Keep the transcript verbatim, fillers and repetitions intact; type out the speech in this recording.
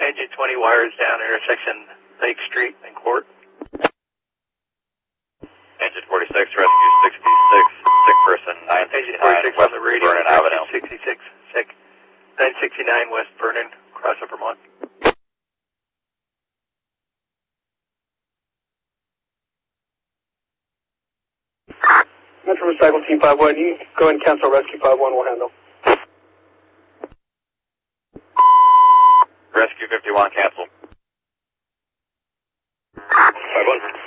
Engine twenty wires down intersection Lake Street and Court. Engine forty-six, rescue sixty-six, sick person nine sixty-nine, West Vernon Avenue. sixty-six, sick. nine sixty-nine West Vernon, Crossing Vermont. Metro Recycle Team five one, you go and cancel Rescue five one, we'll handle. Rescue fifty-one, cancel. five one.